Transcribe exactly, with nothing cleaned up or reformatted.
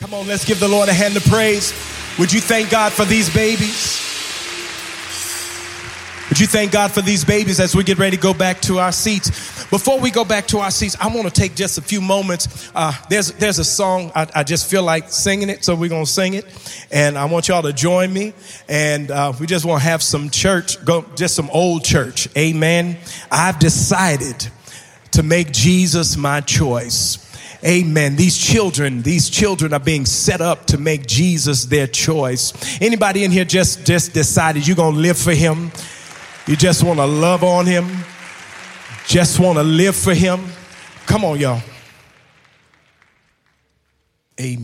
Come on, let's give the Lord a hand of praise. Would you thank God for these babies? Would you thank God for these babies as we get ready to go back to our seats? Before we go back to our seats, I want to take just a few moments. Uh, there's there's a song, I, I just feel like singing it, so we're going to sing it. And I want y'all to join me. And uh, we just want to have some church, go just some old church. Amen. I've decided to make Jesus my choice. Amen. These children, these children are being set up to make Jesus their choice. Anybody in here just, just decided you're going to live for him? You just want to love on him? Just want to live for him? Come on, y'all. Amen.